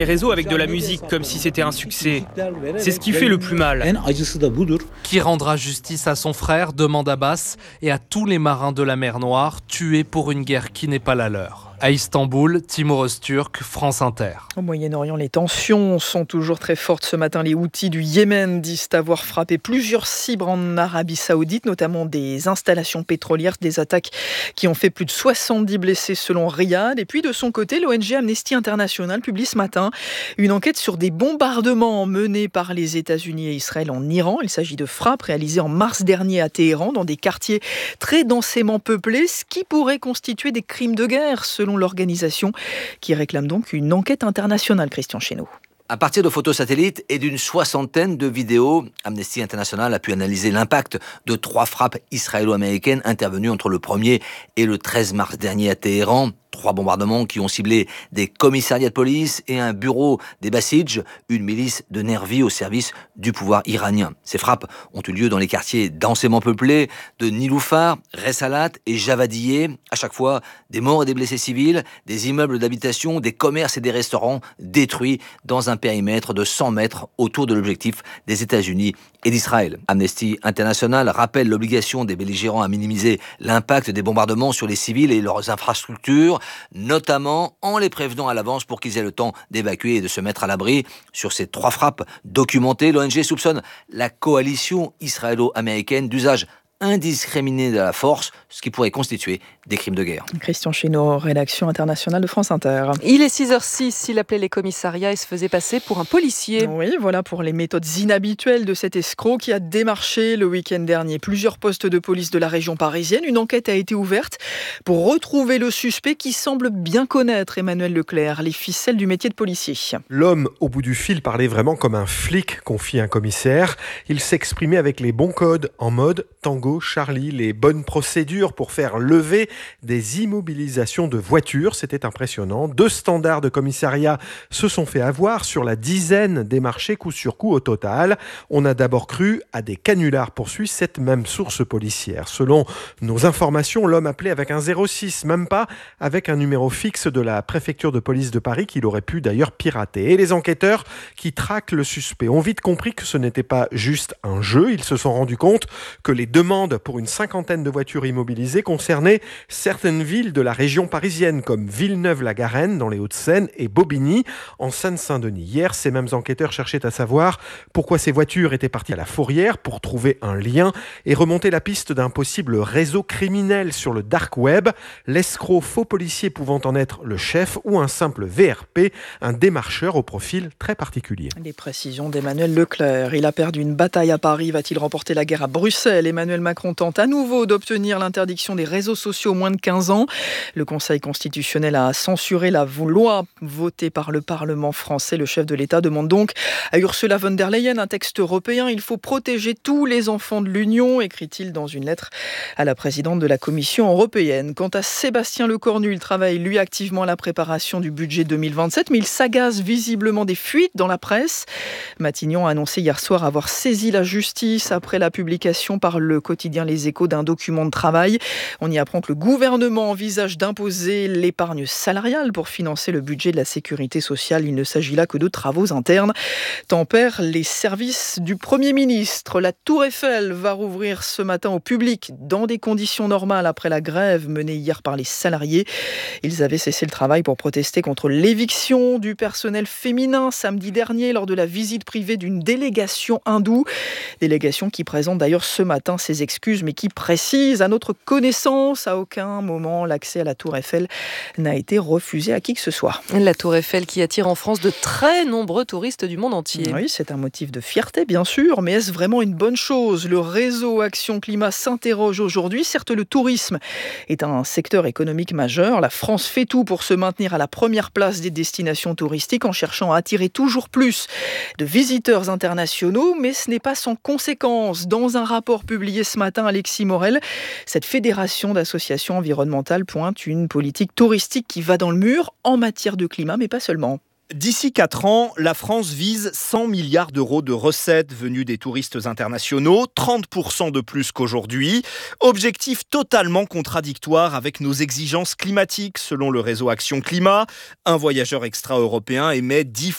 Les réseaux avec de la musique comme si c'était un succès, c'est ce qui fait le plus mal. Qui rendra justice à son frère, demande Abbas, et à tous les marins de la mer Noire tués pour une guerre qui n'est pas la leur. À Istanbul, Timur Öztürk, France Inter. Au Moyen-Orient, les tensions sont toujours très fortes. Ce matin, les Houthis du Yémen disent avoir frappé plusieurs cibles en Arabie Saoudite, notamment des installations pétrolières, des attaques qui ont fait plus de 70 blessés selon Riyad. Et puis de son côté, l'ONG Amnesty International publie ce matin une enquête sur des bombardements menés par les États-Unis et Israël en Iran. Il s'agit de frappes réalisées en mars dernier à Téhéran, dans des quartiers très densément peuplés, ce qui pourrait constituer des crimes de guerre, selon l'organisation qui réclame donc une enquête internationale. Christian Chesneau. À partir de photos satellites et d'une soixantaine de vidéos, Amnesty International a pu analyser l'impact de 3 frappes israélo-américaines intervenues entre le 1er et le 13 mars dernier à Téhéran. 3 bombardements qui ont ciblé des commissariats de police et un bureau des Basij, une milice de nervis au service du pouvoir iranien. Ces frappes ont eu lieu dans les quartiers densément peuplés de Niloufar, Ressalat et Javadieh. À chaque fois, des morts et des blessés civils, des immeubles d'habitation, des commerces et des restaurants détruits dans un périmètre de 100 mètres autour de l'objectif des États-Unis et d'Israël. Amnesty International rappelle l'obligation des belligérants à minimiser l'impact des bombardements sur les civils et leurs infrastructures, notamment en les prévenant à l'avance pour qu'ils aient le temps d'évacuer et de se mettre à l'abri. Sur ces 3 frappes documentées, l'ONG soupçonne la coalition israélo-américaine d'usage indiscriminé de la force, ce qui pourrait constituer des crimes de guerre. Christian Chesneau, rédaction internationale de France Inter. Il est 6h06, il appelait les commissariats et se faisait passer pour un policier. Oui, voilà pour les méthodes inhabituelles de cet escroc qui a démarché le week-end dernier plusieurs postes de police de la région parisienne. Une enquête a été ouverte pour retrouver le suspect qui semble bien connaître, Emmanuel Leclerc, les ficelles du métier de policier. L'homme au bout du fil parlait vraiment comme un flic, confie un commissaire. Il s'exprimait avec les bons codes, en mode Tango Charlie, les bonnes procédures pour faire lever des immobilisations de voitures. C'était impressionnant. 2 standards de commissariat se sont fait avoir sur la dizaine démarchés coup sur coup au total. On a d'abord cru à des canulars, poursuit cette même source policière. Selon nos informations, l'homme appelait avec un 06, même pas avec un numéro fixe de la préfecture de police de Paris qu'il aurait pu d'ailleurs pirater. Et les enquêteurs qui traquent le suspect ont vite compris que ce n'était pas juste un jeu. Ils se sont rendus compte que les demandes pour une 50aine de voitures immobilisées concernaient certaines villes de la région parisienne comme Villeneuve-la-Garenne dans les Hauts-de-Seine et Bobigny en Seine-Saint-Denis. Hier, ces mêmes enquêteurs cherchaient à savoir pourquoi ces voitures étaient parties à la fourrière pour trouver un lien et remonter la piste d'un possible réseau criminel sur le dark web. L'escroc faux policier pouvant en être le chef ou un simple VRP, un démarcheur au profil très particulier. Les précisions d'Emmanuel Leclerc. Il a perdu une bataille à Paris. Va-t-il remporter la guerre à Bruxelles ? Emmanuel Macron tente à nouveau d'obtenir l'interdiction des réseaux sociaux aux moins de 15 ans. Le Conseil constitutionnel a censuré la loi votée par le Parlement français. Le chef de l'État demande donc à Ursula von der Leyen un texte européen. Il faut protéger tous les enfants de l'Union, écrit-il dans une lettre à la présidente de la Commission européenne. Quant à Sébastien Lecornu, il travaille lui activement à la préparation du budget 2027, mais il s'agace visiblement des fuites dans la presse. Matignon a annoncé hier soir avoir saisi la justice après la publication par le quotidien Les Échos d'un document de travail. On y apprend que le gouvernement envisage d'imposer l'épargne salariale pour financer le budget de la sécurité sociale. Il ne s'agit là que de travaux internes. Tempèrent les services du Premier ministre. La Tour Eiffel va rouvrir ce matin au public dans des conditions normales après la grève menée hier par les salariés. Ils avaient cessé le travail pour protester contre l'éviction du personnel féminin samedi dernier lors de la visite privée d'une délégation hindoue. Délégation qui présente d'ailleurs ce matin ses excuses, mais qui précise à notre connaissance, à aucun moment l'accès à la Tour Eiffel n'a été refusé à qui que ce soit. La Tour Eiffel qui attire en France de très nombreux touristes du monde entier. Oui, c'est un motif de fierté bien sûr, mais est-ce vraiment une bonne chose ? Le réseau Action Climat s'interroge aujourd'hui. Certes, le tourisme est un secteur économique majeur. La France fait tout pour se maintenir à la première place des destinations touristiques en cherchant à attirer toujours plus de visiteurs internationaux, mais ce n'est pas sans conséquence. Dans un rapport publié ce matin, Alexis Morel, cette fédération d'associations environnementales pointe une politique touristique qui va dans le mur en matière de climat, mais pas seulement. D'ici 4 ans, la France vise 100 milliards d'euros de recettes venues des touristes internationaux, 30% de plus qu'aujourd'hui. Objectif totalement contradictoire avec nos exigences climatiques, selon le réseau Action Climat. Un voyageur extra-européen émet 10